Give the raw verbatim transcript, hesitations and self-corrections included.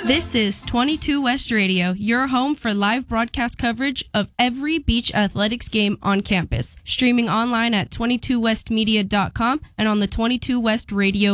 This is twenty-two West Radio, your home for live broadcast coverage of every beach athletics game on campus. Streaming online at twenty-two west media dot com and on the twenty-two West Radio